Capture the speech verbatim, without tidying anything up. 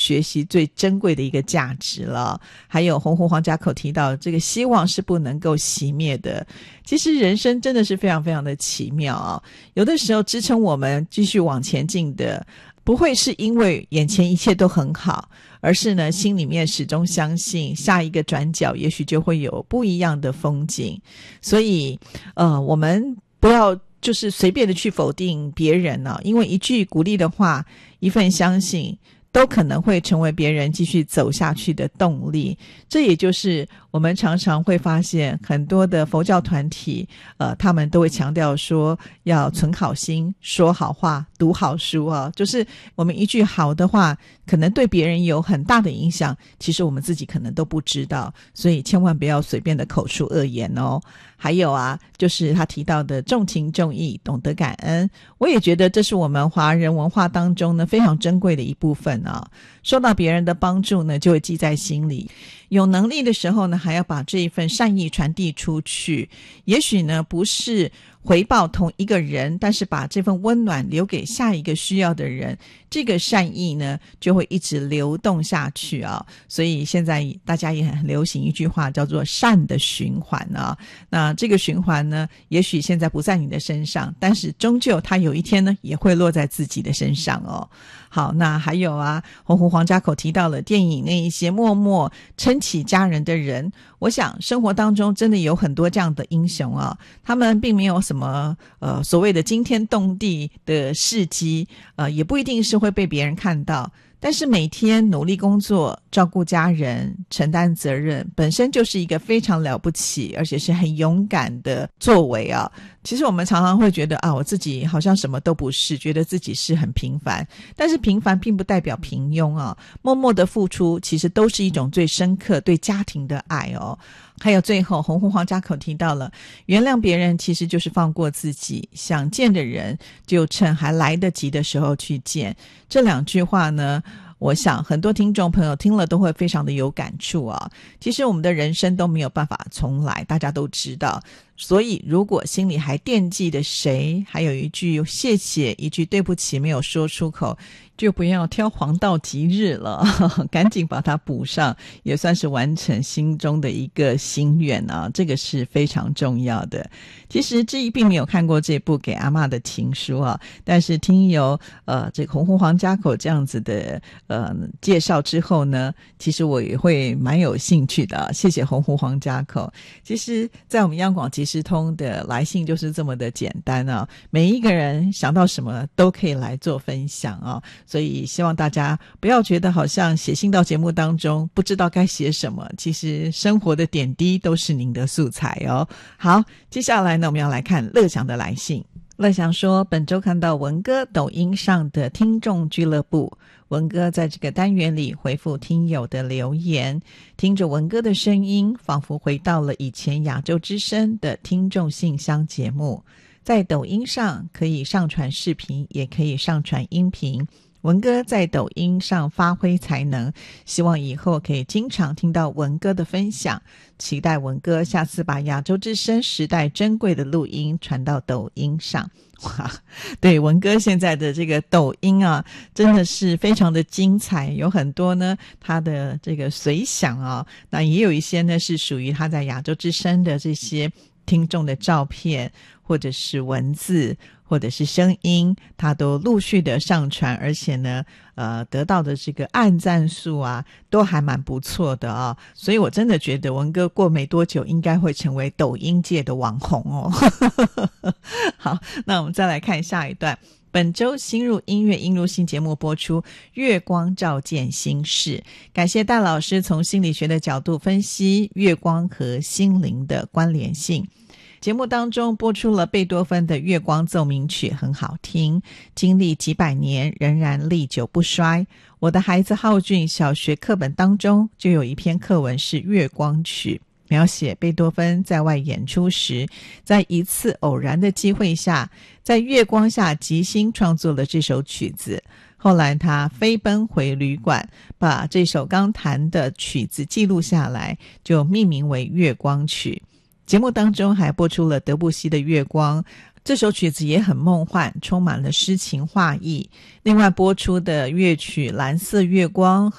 学习最珍贵的一个价值了。还有红湖黄家口提到这个希望是不能够熄灭的，其实人生真的是非常非常的奇妙啊！有的时候支撑我们继续往前进的不会是因为眼前一切都很好，而是呢心里面始终相信下一个转角也许就会有不一样的风景。所以呃，我们不要就是随便的去否定别人呢、啊，因为一句鼓励的话，一份相信都可能会成为别人继续走下去的动力。这也就是我们常常会发现很多的佛教团体呃，他们都会强调说要存好心，说好话，读好书啊，就是我们一句好的话可能对别人有很大的影响，其实我们自己可能都不知道，所以千万不要随便的口出恶言哦。还有啊，就是他提到的重情重义，懂得感恩，我也觉得这是我们华人文化当中呢非常珍贵的一部分啊。受到别人的帮助呢，就会记在心里，有能力的时候呢，还要把这一份善意传递出去。也许呢不是回报同一个人，但是把这份温暖留给下一个需要的人，这个善意呢就会一直流动下去啊。所以现在大家也很流行一句话叫做善的循环啊。那这个循环呢，也许现在不在你的身上，但是终究它有一天呢也会落在自己的身上哦。好，那还有啊，红湖黄家口提到了电影那一些默默撑起家人的人，我想生活当中真的有很多这样的英雄啊，他们并没有什么呃所谓的惊天动地的事迹，呃也不一定是会被别人看到，但是每天努力工作，照顾家人，承担责任，本身就是一个非常了不起而且是很勇敢的作为啊。其实我们常常会觉得啊，我自己好像什么都不是，觉得自己是很平凡，但是平凡并不代表平庸啊。默默的付出其实都是一种最深刻对家庭的爱哦。还有最后红湖黄家口提到了原谅别人其实就是放过自己，想见的人就趁还来得及的时候去见。这两句话呢，我想很多听众朋友听了都会非常的有感触啊。其实我们的人生都没有办法重来，大家都知道，所以如果心里还惦记的谁，还有一句谢谢，一句对不起没有说出口，就不要挑黄道吉日了，赶紧把它补上，也算是完成心中的一个心愿啊，这个是非常重要的。其实志毅并没有看过这部给阿嬷的情书啊，但是听由呃这个红湖黄家口这样子的呃介绍之后呢，其实我也会蛮有兴趣的啊。谢谢红湖黄家口。其实在我们央广即时通的来信就是这么的简单啊，每一个人想到什么都可以来做分享啊，所以希望大家不要觉得好像写信到节目当中不知道该写什么，其实生活的点滴都是您的素材哦。好，接下来呢我们要来看乐祥的来信。乐祥说，本周看到文哥抖音上的听众俱乐部，文哥在这个单元里回复听友的留言，听着文哥的声音，仿佛回到了以前亚洲之声的听众信箱节目。在抖音上可以上传视频，也可以上传音频，文哥在抖音上发挥才能，希望以后可以经常听到文哥的分享，期待文哥下次把亚洲之声时代珍贵的录音传到抖音上。哇，对，文哥现在的这个抖音啊真的是非常的精彩，有很多呢他的这个随想啊，那也有一些呢是属于他在亚洲之声的这些听众的照片或者是文字或者是声音，他都陆续的上传，而且呢呃得到的这个按赞数啊都还蛮不错的啊，所以我真的觉得文哥过没多久应该会成为抖音界的网红哦。好，那我们再来看下一段。本周新入音乐音入新节目播出，月光照见心事，感谢戴老师从心理学的角度分析月光和心灵的关联性。节目当中播出了贝多芬的月光奏鸣曲，很好听，经历几百年仍然历久不衰。我的孩子浩俊小学课本当中就有一篇课文是月光曲，描写贝多芬在外演出时，在一次偶然的机会下，在月光下即兴创作了这首曲子。后来他飞奔回旅馆，把这首刚弹的曲子记录下来，就命名为月光曲。节目当中还播出了德布西的月光，这首曲子也很梦幻，充满了诗情画意。另外播出的乐曲蓝色月光